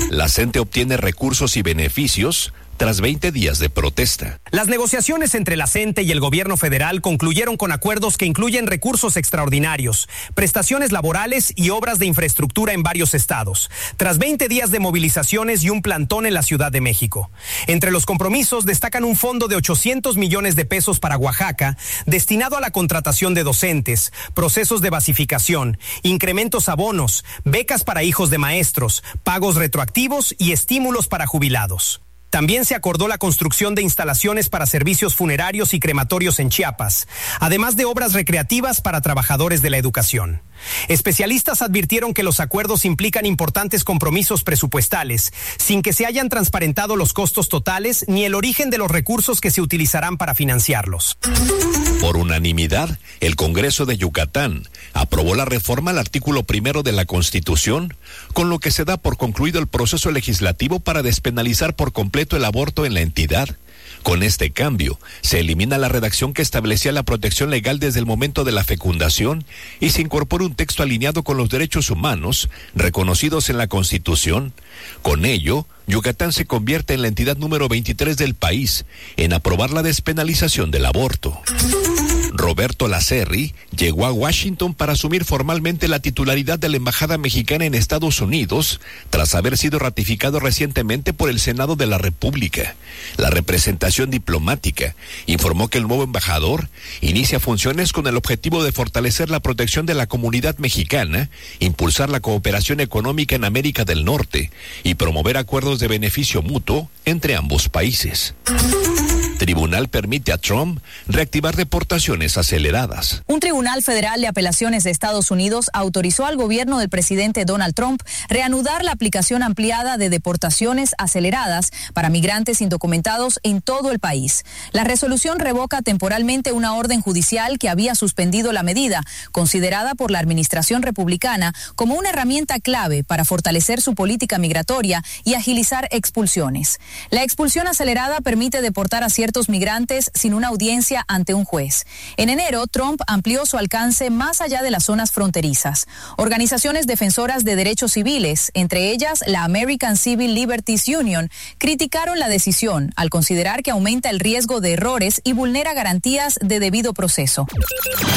La CENTE obtiene recursos y beneficios tras 20 días de protesta. Las negociaciones entre la CENTE y el gobierno federal concluyeron con acuerdos que incluyen recursos extraordinarios, prestaciones laborales y obras de infraestructura en varios estados, tras 20 días de movilizaciones y un plantón en la Ciudad de México. Entre los compromisos destacan un fondo de 800 millones de pesos para Oaxaca, destinado a la contratación de docentes, procesos de basificación, incrementos a bonos, becas para hijos de maestros, pagos retroactivos y estímulos para jubilados. También se acordó la construcción de instalaciones para servicios funerarios y crematorios en Chiapas, además de obras recreativas para trabajadores de la educación. Especialistas advirtieron que los acuerdos implican importantes compromisos presupuestales, sin que se hayan transparentado los costos totales ni el origen de los recursos que se utilizarán para financiarlos. Por unanimidad, el Congreso de Yucatán aprobó la reforma al artículo 1 de la Constitución, con lo que se da por concluido el proceso legislativo para despenalizar por completo el aborto en la entidad. Con este cambio, se elimina la redacción que establecía la protección legal desde el momento de la fecundación y se incorpora un texto alineado con los derechos humanos reconocidos en la Constitución. Con ello, Yucatán se convierte en la entidad número 23 del país en aprobar la despenalización del aborto. Roberto Lacerri llegó a Washington para asumir formalmente la titularidad de la Embajada Mexicana en Estados Unidos, tras haber sido ratificado recientemente por el Senado de la República. La representación diplomática informó que el nuevo embajador inicia funciones con el objetivo de fortalecer la protección de la comunidad mexicana, impulsar la cooperación económica en América del Norte y promover acuerdos de beneficio mutuo entre ambos países. Tribunal permite a Trump reactivar deportaciones aceleradas. Un tribunal federal de apelaciones de Estados Unidos autorizó al gobierno del presidente Donald Trump reanudar la aplicación ampliada de deportaciones aceleradas para migrantes indocumentados en todo el país. La resolución revoca temporalmente una orden judicial que había suspendido la medida, considerada por la administración republicana como una herramienta clave para fortalecer su política migratoria y agilizar expulsiones. La expulsión acelerada permite deportar a ciertos migrantes sin una audiencia ante un juez. En enero, Trump amplió su alcance más allá de las zonas fronterizas. Organizaciones defensoras de derechos civiles, entre ellas la American Civil Liberties Union, criticaron la decisión al considerar que aumenta el riesgo de errores y vulnera garantías de debido proceso.